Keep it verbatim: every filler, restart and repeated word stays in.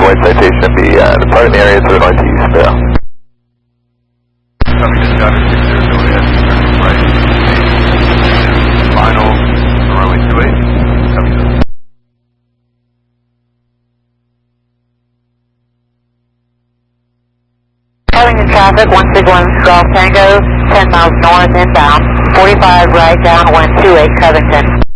white citation be uh, departing the area to the northeast. Uh. Copy, dispatcher six zero, go ahead, turn right, final, runway two eight, copy that. Having in traffic, one six one Golf Tango, ten miles north inbound, forty-five right downwind two eight Covington.